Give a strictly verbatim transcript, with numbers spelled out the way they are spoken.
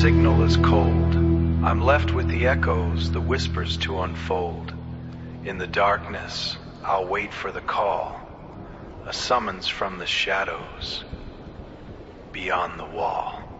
signal is cold. I'm left with the echoes, the whispers to unfold. In the darkness, I'll wait for the call, a summons from the shadows beyond the wall.